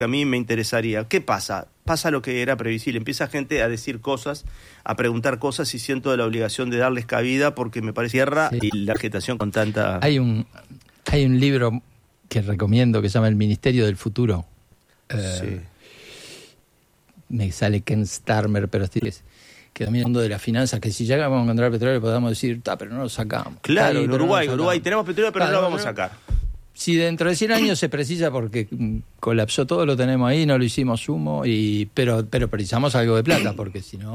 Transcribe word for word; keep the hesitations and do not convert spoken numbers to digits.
a mí me interesaría. ¿Qué pasa? Pasa lo que era previsible. Empieza gente a decir cosas, a preguntar cosas y siento la obligación de darles cabida porque me parece tierra sí. Y la agitación con tanta... Hay un, hay un libro que recomiendo que se llama El Ministerio del Futuro. Eh, sí. Me sale Ken Starmer, pero es que también el mundo de las finanzas, que si llegamos a encontrar petróleo podamos decir, ah, pero no lo sacamos. Claro, ahí, en Uruguay, no Uruguay tenemos petróleo, pero claro, no lo vamos a sacar. Si dentro de cien años se precisa porque colapsó todo, lo tenemos ahí, no lo hicimos humo, y pero pero precisamos algo de plata, porque si no...